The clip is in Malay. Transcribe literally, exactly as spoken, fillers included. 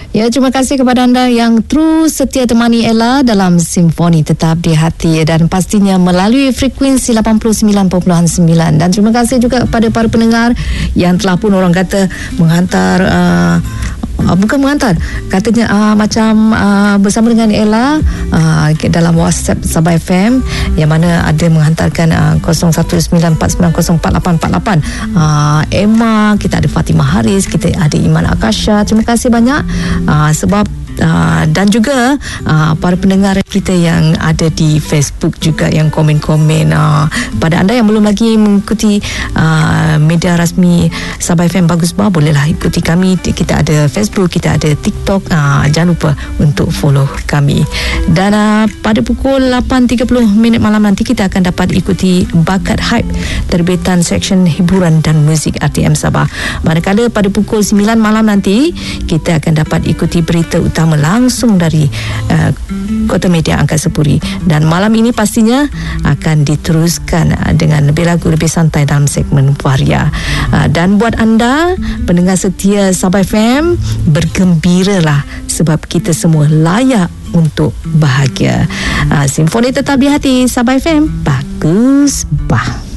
Ya, terima kasih kepada anda yang terus setia temani Ella dalam Simfoni Tetap di Hati, dan pastinya melalui frekuensi lapan puluh sembilan perpuluhan sembilan. Dan terima kasih juga kepada para pendengar yang telah pun orang kata menghantar uh, Uh, bukan menghantar, katanya uh, macam uh, bersama dengan Ella uh, dalam WhatsApp Sabah F M, yang mana ada menghantarkan uh, kosong satu sembilan empat sembilan kosong empat lapan empat lapan. uh, Emma, kita ada Fatimah Haris, kita ada Iman Akasha. Terima kasih banyak uh, sebab Uh, dan juga uh, para pendengar kita yang ada di Facebook juga yang komen-komen. Uh, pada anda yang belum lagi mengikuti uh, media rasmi Sabah F M Bagus Bah, bolehlah ikuti kami. Kita ada Facebook, kita ada TikTok. Uh, jangan lupa untuk follow kami. Dan uh, pada pukul lapan tiga puluh minit malam nanti kita akan dapat ikuti Bakat Hype, terbitan seksyen hiburan dan muzik R T M Sabah. Manakala pada pukul sembilan malam nanti kita akan dapat ikuti berita utama langsung dari uh, Kota Media Angkasa Puri. Dan malam ini pastinya akan diteruskan uh, dengan lebih lagu, lebih santai dalam segmen Waria. Uh, dan buat anda pendengar setia Sabah F M, bergembiralah sebab kita semua layak untuk bahagia. Uh, Simfoni Tetap di Hati Sabah F M, Bagus Bah.